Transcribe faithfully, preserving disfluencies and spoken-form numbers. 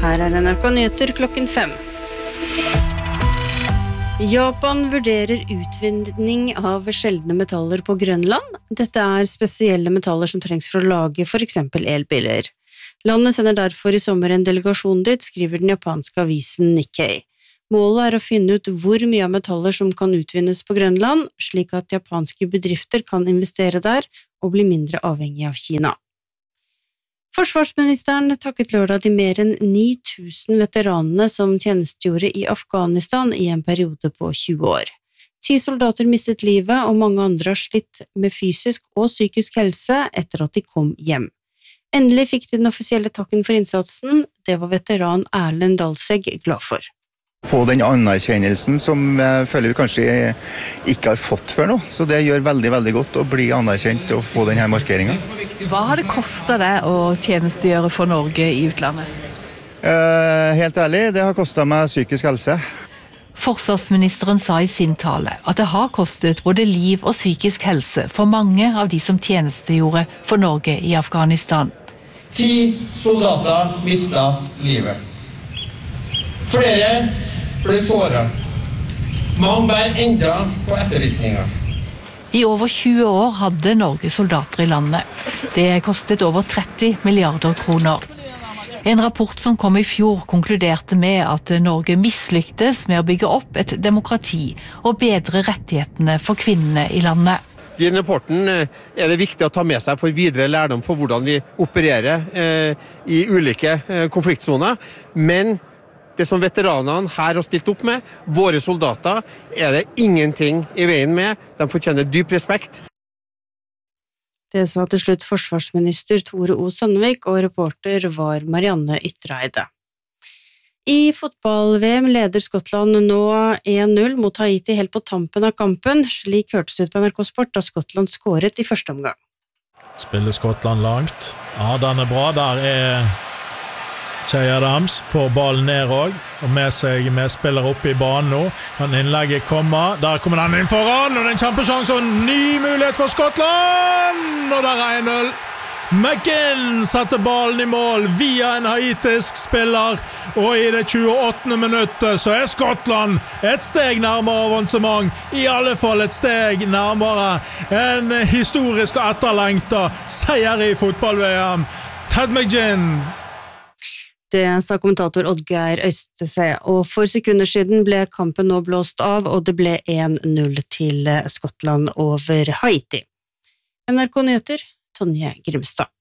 Her er N R K Nyheter klokken fem. Japan vurderer utvinning av sjeldne metaller på Grønland. Dette er spesielle metaller som trengs for å lage for eksempel elbiler. Landet sender derfor i sommer en delegasjon dit, skriver den japanske avisen Nikkei. Målet er å finne ut hvor mye av metaller som kan utvinnes på Grønland, slik at japanske bedrifter kan investere der og bli mindre avhengig av Kina. Forsvarsministeren takket lørdag de mer enn ni tusen veteranene som tjenestegjorde i Afghanistan i en periode på tjue år. Ti soldater mistet livet, og mange andre har slitt med fysisk og psykisk helse etter at de kom hjem. Endelig fikk de den offisielle takken for innsatsen. Det var veteran Erlend Dalseg glad for. Få den anerkjennelsen som jeg føler vi kanskje ikke har fått før nå. Så det gjør veldig, veldig godt å bli anerkjent og få denne markeringen. Hva har det kostet deg å tjenestegjøre for Norge i utlandet? Eh, helt ærlig, det har kostet meg psykisk helse. Forsvarsministeren sa i sin tale at det har kostet både liv og psykisk helse for mange av de som tjenestegjorde for Norge i Afghanistan. Ti soldater mistet livet. Flere ble såret. Mange bærer enda på ettervirkninger. I over tjue år hadde Norge soldater i landet. Det kostet over tretti milliarder kroner. En rapport som kom i fjor konkluderte med at Norge mislyktes med å bygge opp et demokrati og bedre rettighetene for kvinnene i landet. I den rapporten er det viktig å ta med seg for videre lærdom for hvordan vi opererer eh, i ulike eh, konfliktsoner, men det som veteranene her har stilt opp med, våre soldater, er det ingenting i veien med. De fortjener dyp respekt. Det sa til slutt forsvarsminister Tore O. Sandvik, og reporter var Marianne Ytreide. I fotball-V M leder Skottland nå en null mot Haiti helt på tampen av kampen. Slik hørtes ut på N R K Sport da Skottland skåret i første omgang. Spiller Skottland langt. Ja, den er bra. Der er Che Adams, får ballen ned også, og med seg medspiller oppe i banen nå. Kan innlegget komme? Der kommer den inn foran, og det er en kjempesjans og en ny mulighet for Skottland! Og der er en null. McGinn setter ballen i mål via en haitisk spiller, og i det tjueåttende minuttet så er Skottland et steg nærmere avansement, i alle fall et steg nærmere en historisk og etterlengtet seier i fotball-V M. Ted McGinn. Det sa kommentator Oddgeir Øystese, og for sekunder siden ble kampen nå blåst av, og det ble en null til Skottland over Haiti. N R K Nyheter, Tonje Grimstad.